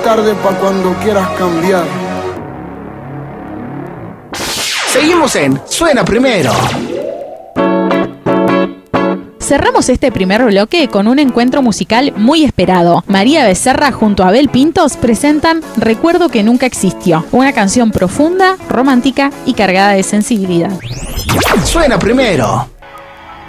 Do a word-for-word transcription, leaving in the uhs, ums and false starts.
tarde pa' cuando quieras cambiar. Seguimos en Suena Primero. Cerramos este primer bloque con un encuentro musical muy esperado. María Becerra junto a Abel Pintos presentan Recuerdo que nunca existió, una canción profunda, romántica y cargada de sensibilidad. Suena Primero.